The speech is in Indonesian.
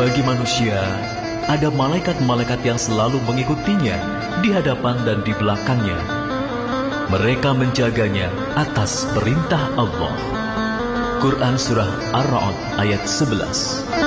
bagi manusia, ada malaikat-malaikat yang selalu mengikutinya di hadapan dan di belakangnya. Mereka menjaganya atas perintah Allah. Quran Surah Ar-Ra'd ayat 11.